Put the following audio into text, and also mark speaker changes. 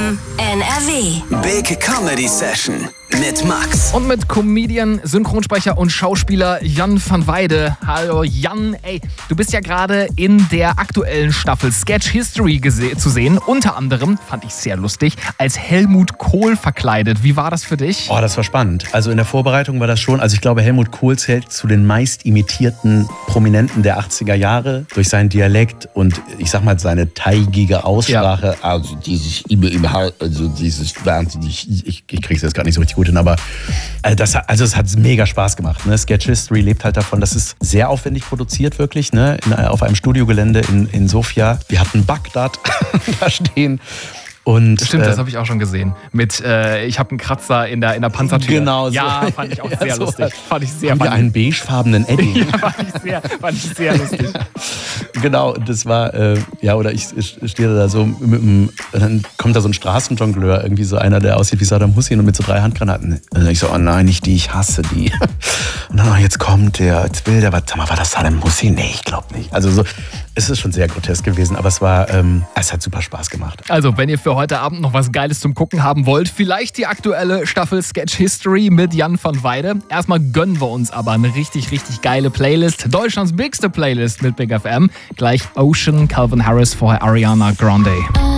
Speaker 1: FM NRW.
Speaker 2: Big Comedy Session mit Max.
Speaker 3: Und mit Comedian, Synchronsprecher und Schauspieler Jan van Weide. Hallo Jan, ey, du bist ja gerade in der aktuellen Staffel Sketch History zu sehen. Unter anderem, fand ich sehr lustig, als Helmut Kohl verkleidet. Wie war das für dich?
Speaker 4: Oh, das war spannend. Also in der Vorbereitung war das schon, also ich glaube, Helmut Kohl zählt zu den meist imitierten Prominenten der 80er Jahre durch seinen Dialekt und ich sag mal seine teigige Aussprache. Ja. Also dieses wahnsinnig, ich krieg's jetzt gar nicht so richtig gut hin, aber es hat mega Spaß gemacht. Ne? Sketch History lebt halt davon, das ist sehr aufwendig produziert wirklich, ne? Auf einem Studiogelände in Sofia. Wir hatten Bagdad da stehen. Und,
Speaker 3: stimmt, das habe ich auch schon gesehen. Mit, ich habe einen Kratzer in der Panzertür.
Speaker 4: Genau.
Speaker 3: Ja, so. Fand ich auch sehr lustig. Fand ich sehr
Speaker 4: Haben wir einen beigefarbenen Edding?
Speaker 3: Ja, fand ich sehr lustig.
Speaker 4: Genau, das war, oder ich stehe da so dann kommt da so ein Straßenjongleur, irgendwie so einer, der aussieht wie Saddam Hussein und mit so 3 Handgranaten. Und ich so, oh nein, nicht die, ich hasse die. Und dann, jetzt kommt der, jetzt will der, sag mal, war das Saddam Hussein? Nee, ich glaube nicht. Also so, es ist schon sehr grotesk gewesen, aber es hat super Spaß gemacht.
Speaker 3: Also, wenn ihr für heute Abend noch was Geiles zum Gucken haben wollt, vielleicht die aktuelle Staffel Sketch History mit Jan van Weide. Erstmal gönnen wir uns aber eine richtig, richtig geile Playlist. Deutschlands bigste Playlist mit Big FM. Gleich Ocean, Calvin Harris, vorher Ariana Grande.